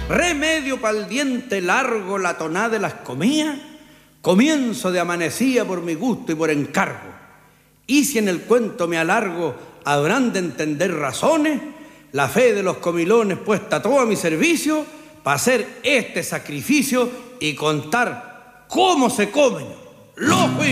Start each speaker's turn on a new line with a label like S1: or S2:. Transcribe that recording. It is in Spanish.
S1: remedio pa'l diente largo la tonada de las comía, comienzo de amanecía por mi gusto y por encargo. Y si en el cuento me alargo, habrán de entender razones, la fe de los comilones puesta todo a mi servicio, para hacer este sacrificio y contar cómo se comen los